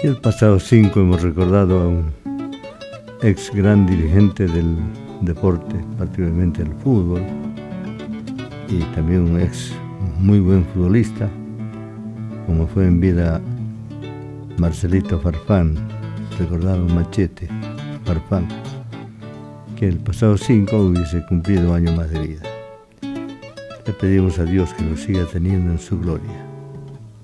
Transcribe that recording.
Y el pasado 5 hemos recordado a un ex gran dirigente del deporte, particularmente el fútbol, y también un ex muy buen futbolista, como fue en vida Marcelito Farfán, recordado Machete Farfán, que el pasado 5 hubiese cumplido un año más de vida. Le pedimos a Dios que lo siga teniendo en su gloria.